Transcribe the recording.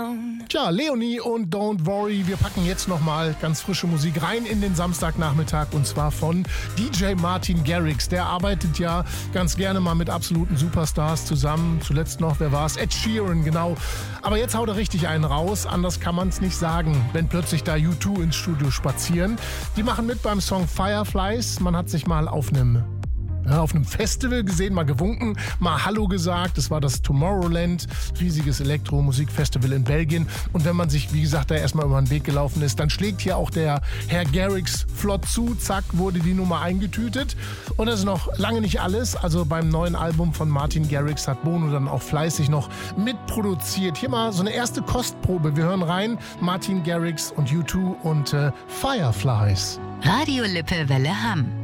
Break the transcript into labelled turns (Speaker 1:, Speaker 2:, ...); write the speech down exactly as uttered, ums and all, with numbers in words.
Speaker 1: Tja, Leonie und Don't Worry. Wir packen jetzt nochmal ganz frische Musik rein in den Samstagnachmittag und zwar von D J Martin Garrix. Der arbeitet ja ganz gerne mal mit absoluten Superstars zusammen. Zuletzt noch, wer war's? Ed Sheeran, genau. Aber jetzt haut er richtig einen raus. Anders kann man es nicht sagen, wenn plötzlich da U zwei ins Studio spazieren. Die machen mit beim Song Fireflies. Man hat sich mal auf einem Ja, auf einem Festival gesehen, mal gewunken, mal Hallo gesagt. Das war das Tomorrowland, riesiges Elektromusikfestival in Belgien. Und wenn man sich, wie gesagt, da erstmal über den Weg gelaufen ist, dann schlägt hier auch der Herr Garrix flott zu. Zack, wurde die Nummer eingetütet. Und das ist noch lange nicht alles. Also beim neuen Album von Martin Garrix hat Bono dann auch fleißig noch mitproduziert. Hier mal so eine erste Kostprobe. Wir hören rein. Martin Garrix und U zwei und äh, Fireflies.
Speaker 2: Radio Lippe Welle Hamm.